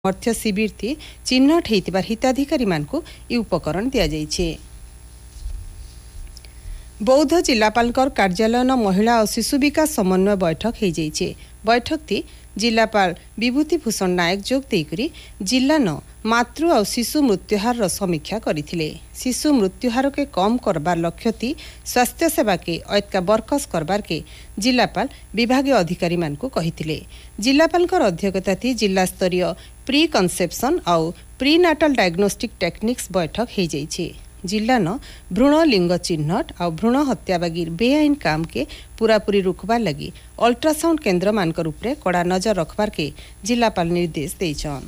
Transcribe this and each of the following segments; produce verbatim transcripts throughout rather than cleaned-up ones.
मत्स्य शिविर थी चिन्हट होइतिबार हिताधिकारी मानकु इ उपकरण दिया जाइछे। बौद्ध जिलापालकर कार्यालय महिला और शिशु विकास समन्वय बैठक हो जाइछे। बैठक थी जिलापाल विभूति भूषण नायक जोग देकरी जिला न मातृ और शिशु मृत्युहार समीक्षा करथिले। शिशु मृत्युहार के कम करबार लक्ष्य थी स्वास्थ्य सेवा के ऐतका बरकस करबार के जिलापाल विभागीय अधिकारी मानकु कहिथिले। जिलापालकर अध्यक्षता थी जिला स्तरीय प्री कन्सेप्शन और प्री नाटल डायग्नोस्टिक टेक्निक्स बैठक हो जाइछे। जिला न भ्रूण लिंग चिन्हट और भ्रूण हत्या बागी बेआईन काम के पूरापूरी रुकबार लगी अल्ट्रासाउंड केन्द्र मानकर उपरे कड़ा नजर रखबार के जिलापाल निर्देश देइछन।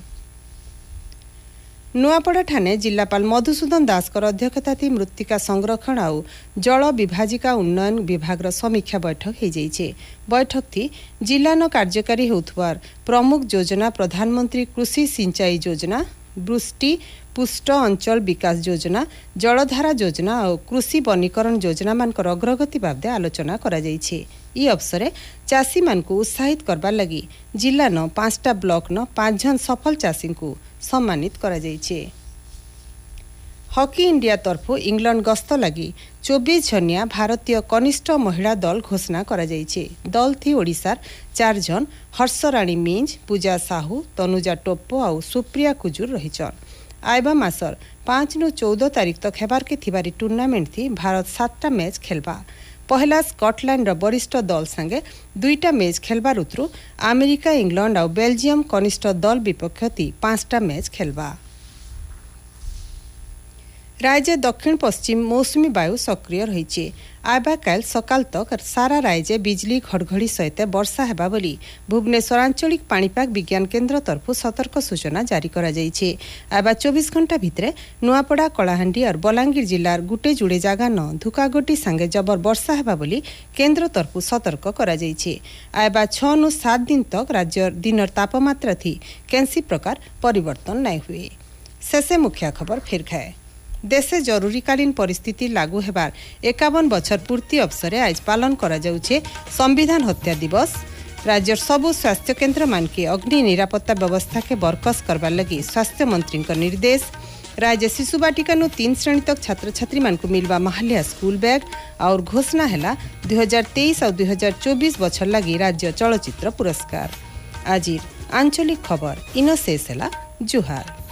नुआपड़ा ठाणे जिलापाल मधुसूदन दासकर अध्यक्षता थी मृत्तिका संरक्षण और जल विभाजिका उन्नयन विभाग समीक्षा बैठक हो जाइछे। बैठक थी जिला न कार्यकारी होउथबार प्रमुख योजना प्रधानमंत्री कृषि सिंचाई योजना, वृष्टि पुष्ट अंचल विकास योजना, जलधारा योजना और कृषि वनीकरण योजना मानकर अग्रगति बाबदे आलोचना करा जाइछे। इ अवसरे चाषी मानकु उत्साहित करबार लगी जिला न पांचटा ब्लॉक न पांच जन सफल चाषी को सम्मानित करा जाइछे। हॉकी इंडिया तरफु इंग्लैंड गस्त लगी चौबीस जनिया भारतीय कनिष्ठ महिला दल घोषणा करा जाइछे। दल थी ओडिशार चार जन हर्षराणी मिंज, पूजा साहू, तनुजा टोप्पो और सुप्रिया कुजुर रहिछन। आइबा मासर पांच नु चौदह तारीख तक हेबार के थिबारी टूर्नामेंट थी भारत सातटा मैच खेलबा। पहला स्कॉटलैंड वरिष्ठ दल संगे दुईटा मैच खेलबार उतरु अमेरिका, इंग्लैंड और बेल्जियम कनिष्ठ दल विपक्ष थी पांचटा मैच खेलबा। राज्य दक्षिण पश्चिम मौसुमी वायु सक्रिय रही। आबा काल सकाल तक सारा राज्य बिजली घड़घड़ी सहित वर्षा हेबा बोली भुवनेश्वर आंचलिक पाणीपाग विज्ञान केन्द्र तरफु सतर्क सूचना जारी करा जाइछे। आबा चौबीस घंटा भितरे नुआपड़ा, कलाहांडी और बलांगीर जिलार गुटे जुड़े जागा न धुकागोटी संगे जबर वर्षा हेबा बोली केन्द्र तरफु सतर्क करा जाइछे। आबा छह नु सात दिन तक राज्य दिनर तापमात्रा थी कैंसी प्रकार परिवर्तन नहीं हुए। शेषे मुख्य खबर फिर खाए। देशे जरूरीकालीन परिस्थिति लागू हेबार एकावन बछर पूर्ति अवसरे आज पालन करा जाउछे संविधान हत्या दिवस। राज्यर सबु स्वास्थ्य केन्द्र मानके अग्नि निरापत्ता व्यवस्था के बरकस करबार लगी स्वास्थ्य मंत्री का निर्देश। राज्य शिशु बाटिका नु तीन श्रेणी तक छात्र छात्री मानकु मिलवा महालिया स्कूल बैग और घोषणा हैला दुई हजार तेईस और दुई हजार चौबीस बछर लगी राज्य चलचित्र पुरस्कार। आज आंचलिक खबर इन शेष हैला। जुहार।